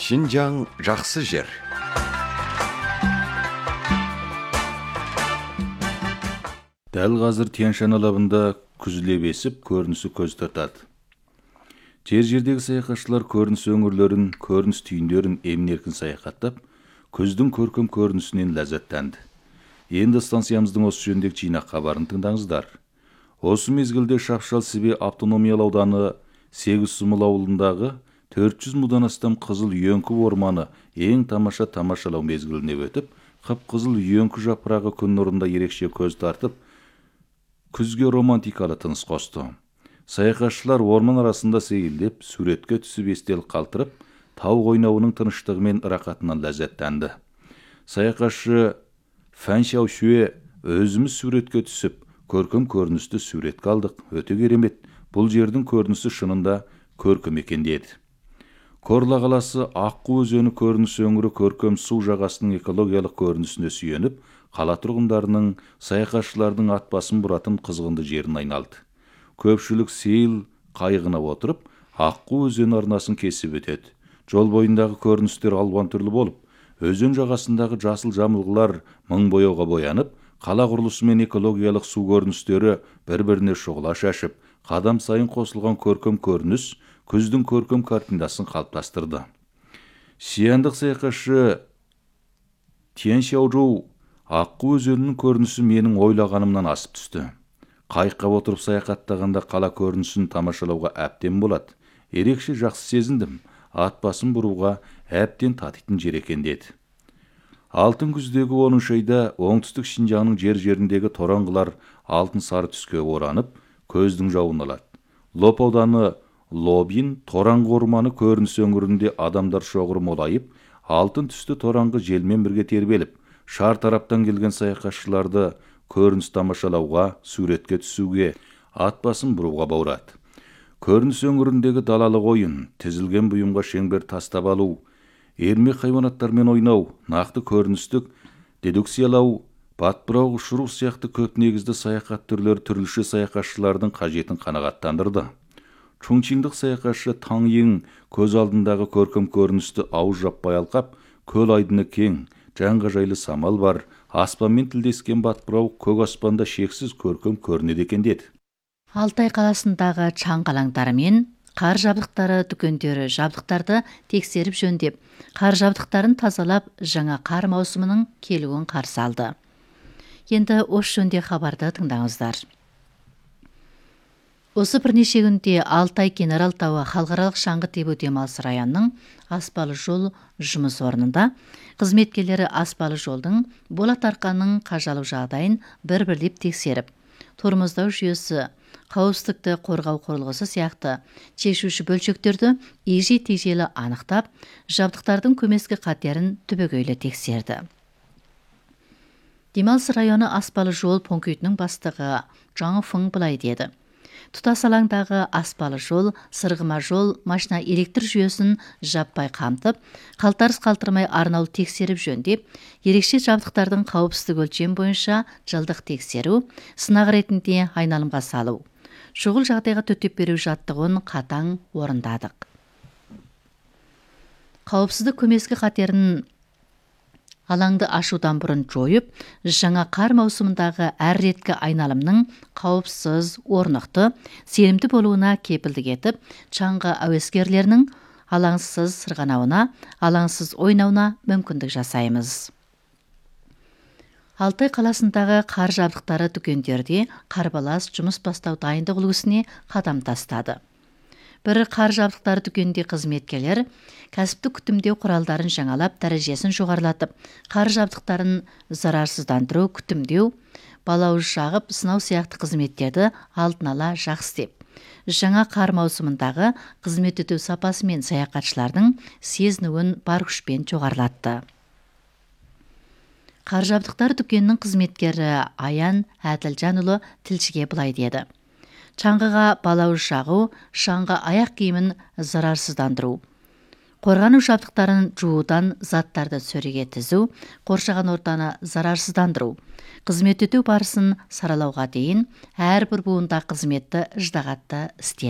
Шинжаң жақсы жер. Дәл қазір Тянь-Шань алабында күз леп есіп, көрінісі көз тартады. Жер-жердегі саяхатшылар көрініс өңірлерін, көрініс түйіндерін емін-еркін саяхаттап, күздің көркем көрінісінен ләззаттанды. Енді станциямыздың осы жөніндегі жинақ хабарын тыңдаңыздар. Осы мезгілде Шапшал Сібе автономиялы ауданы Сегізсұмыл ауылындағы 400 мыңнан астам қызыл үйеңкі орманы ең тамашалау мезгіліне өтіп, қып-қызыл үйеңкі жапырағы күн нұрында ерекше көз тартып, күзге романтикалы тыныс қосты. Саяхатшылар орман арасында сейілдеп, суретке түсіп естелік қалтырып, тау қойнауының тыныштығы мен рақатынан ләззаттанды. Саяхатшы Фэн Шаошюэ өзіміз суретке түсіп, көркем көріністі суретке алдық, өте керемет. Бұл жердің көрінісі шынында көркем екен деді. Корла қаласы Аққу өзені көрініс өңірі көркем су жағасының экологиялық көрінісіне сүйеніп, қала тұрғындарының, саяхатшылардың ат басын бұратын қызғынды жерін айналды. Көпшілік сейіл қайығына отырып, Аққу өзені арнасын кесіп өтеді. Жол бойындағы көріністер алуан түрлі болып, өзен жағасындағы жасыл жамылғылар мың бояуға боянып, қала құрылысы мен экологиялық су көріністері бір-біріне шұғыла шашып, қадам сайын қосылған көркем көрініс күздің көркем картинасын қалыптастырды. Сияндық саяхатшы Тянь Шаожоу Аққу өзенінің көрінісі менің ойлағанымнан асып түсті. Қайыққа отырып саяхаттағанда қала көрінісін тамашалауға әбден болады. Ерекше жақсы сезіндім. Ат басын бұруға әбден татитын жер екен деді. Алтын күздегі 10 айда оңтүстік Шинжаңның жер-жеріндегі тораңғылар алтын сары түске оранып, көздің жауын алады. Лоп ауданы Лобин тораңғы орманы көрініс өңірінде адамдар шоғыры молайып, алтын түсті тораңғы желмен бірге тербеліп, шар тараптан келген саяхатшыларды көрініс тамашалауға, суретке түсуге, ат басын бұруға баурады. Көрініс өңіріндегі далалық ойын, тізілген бұйымға шеңбер тастап алу, ермек хайуанаттармен ойнау, нақты көріністік, дедукциялау, батпырау, ұшыру сияқты көп негізді саяхат түрлері түрліше саяхатшылардың қажетін қанағаттандырды. Чунчиңдік саяхатшы Таң Ең көз алдындағы көркем көріністі ауыз жаппай алқап, көл айдыны кең, жанға жайлы самал бар, аспанмен тілдескен батпырау көк аспанда шексіз көркем көрінеді екен деді. Алтай қаласындағы чаң қалаңдары мен қар жабдықтары дүкендері жабдықтарды тексеріп жөндеп, қар жабдықтарын тазалап, жаңа қар маусымының келуін қарсы алды. Енді осы жөнде хабарды тыңдаңыздар. Осы бірнеше күнде Алтай Генерал тауы халықаралық шаңғы тебу демалыс районының аспалы жол жұмыс орнында қызметкерлері аспалы жолдың болат арқаның қажалу жағдайын бір-бірлеп тексеріп, тормоздау жүйесі, қауіпсіздікті қорғау құрылғысы сияқты шешуші бөлшектерді егжей-тегжейлі анықтап, жабдықтардың көмескі қатерін түбегейлі тексерді. Демалыс районы аспалы жол пунктінің бастығы Жаң Фың былай деді. Тұтас алаңдағы аспалы жол, сырғыма жол, машина электр жүйесін жаппай қамтып, қалтарыс қалтырмай арнаулы тексеріп жөндеп, ерекше жабдықтардың қауіпсіздік өлшем бойынша жылдық тексеру, сынақ ретінде айналымға салу. Шұғыл жағдайға төтеп беру жаттығуын қатаң орындадық. Қауіпсіздік көмескі қатерін алаңды ашудан бұрын жойып, жаңа қар маусымындағы әр реткі айналымның қауіпсіз, орнықты, сенімді болуына кепілдік етіп, чаңғы әуескерлерінің алаңсыз сырғанауына, алаңсыз ойнауына мүмкіндік жасаймыз. Алтай қаласындағы қар жабдықтары дүкендерде қарбалас жұмыс бастау дайындық үлгісіне қадам тастады. Бір қар жабдықтары дүкенде қызметкерлер кәсіптік күтімдеу құралдарын жаңалап, дәрежесін жоғарылатып, қар жабдықтарын зарарсыздандыру, күтімдеу, балауыз жағып, сынау сияқты қызметтерді алдын ала жақсы деп, жаңа қар маусымындағы қызмет өтеу сапасы мен саяхатшылардың сезінуін бар күшпен жоғарылатты. Қар жабдықтары дүкенінің қызметкері Аян Әділжанұлы тілшіге былай деді. Чаңғыға балауыз жағу, шаңғы аяқ киімін зарарсыздандыру, қорғану жабдықтарын жуудан заттарды сөреге тізу, қоршаған ортаны зарарсыздандыру, қызмет өтеу барысын саралауға дейін әрбір буында қызметті ыждағатты істеді.